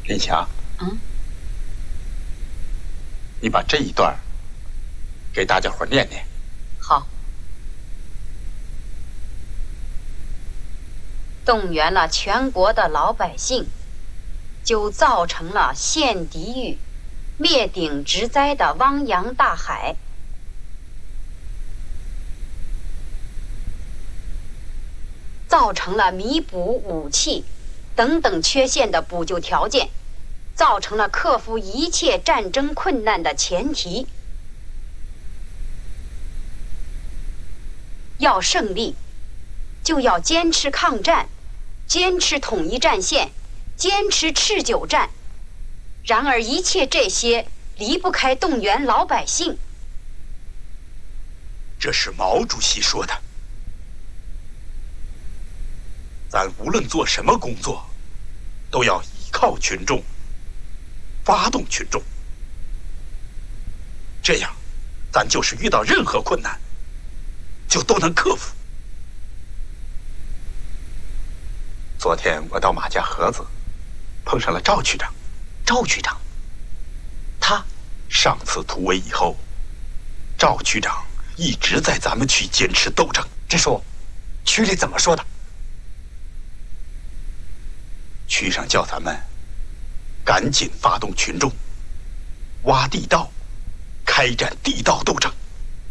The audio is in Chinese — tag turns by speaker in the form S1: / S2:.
S1: 林霞，
S2: 嗯，
S1: 你把这一段给大家伙念念。
S2: 好。动员了全国的老百姓，就造成了陷地狱、灭顶之灾的汪洋大海。造成了弥补武器等等缺陷的补救条件，造成了克服一切战争困难的前提。要胜利，就要坚持抗战，坚持统一战线，坚持持久战。然而一切这些离不开动员老百姓。
S1: 这是毛主席说的。咱无论做什么工作，都要依靠群众，发动群众。这样，咱就是遇到任何困难，就都能克服。昨天我到马家河子，碰上了赵区长。
S3: 赵区长，他
S1: 上次突围以后，赵区长一直在咱们区坚持斗争。
S3: 这说，区里怎么说的？
S1: 区上叫咱们赶紧发动群众，挖地道，开展地道斗争。